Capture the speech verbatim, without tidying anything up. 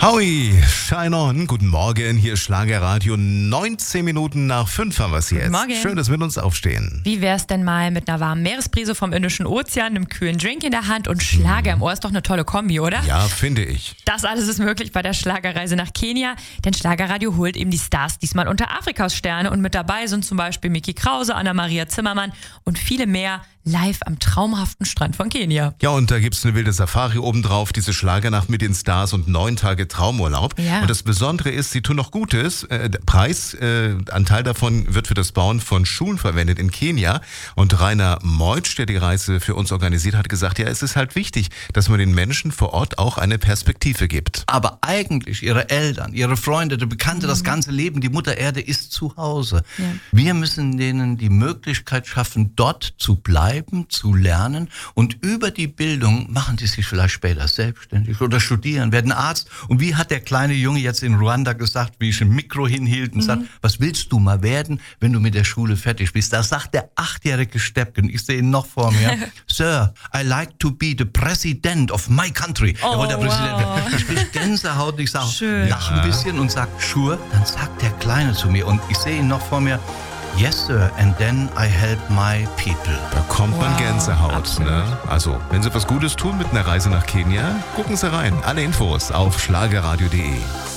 Howie, Shine On, guten Morgen, hier ist Schlagerradio, neunzehn Minuten nach fünf haben wir es jetzt. Guten Morgen. Schön, dass wir mit uns aufstehen. Wie wär's denn mal mit einer warmen Meeresbrise vom Indischen Ozean, einem kühlen Drink in der Hand und Schlager im Ohr? Ist doch eine tolle Kombi, oder? Ja, finde ich. Das alles ist möglich bei der Schlagerreise nach Kenia, denn Schlagerradio holt eben die Stars diesmal unter Afrikas Sterne und mit dabei sind zum Beispiel Micky Krause, Anna-Maria Zimmermann und viele mehr live am traumhaften Strand von Kenia. Ja, und da gibt's eine wilde Safari obendrauf, diese Schlagernacht mit den Stars und neun Tage Traumurlaub. Ja. Und das Besondere ist, sie tun noch Gutes. Äh, der Preis, äh, ein Teil davon wird für das Bauen von Schulen verwendet in Kenia. Und Rainer Meutsch, der die Reise für uns organisiert hat, gesagt, ja, es ist halt wichtig, dass man den Menschen vor Ort auch eine Perspektive gibt. Aber eigentlich ihre Eltern, ihre Freunde, die Bekannte, das ganze Leben, die Mutter Erde ist zu Hause. Ja. Wir müssen denen die Möglichkeit schaffen, dort zu bleiben, zu lernen, und über die Bildung machen die sich vielleicht später selbstständig oder studieren, werden Arzt. Und wie hat der kleine Junge jetzt in Ruanda gesagt, wie ich ein Mikro hinhielt und mhm. sagt, was willst du mal werden, wenn du mit der Schule fertig bist? Da sagt der achtjährige Steppken, ich sehe ihn noch vor mir, Sir, I like to be the president of my country. Oh, er wollte der Präsident wow. werden. Ich kriege Gänsehaut, ich sage, Schön. lach ein bisschen und sag, sure. Dann sagt der Kleine zu mir und ich sehe ihn noch vor mir, yes, sir, and then I help my people. Da kommt man Wow, Gänsehaut. absolut. Ne? Also, wenn Sie was Gutes tun mit einer Reise nach Kenia, gucken Sie rein. Alle Infos auf schlagerradio punkt de.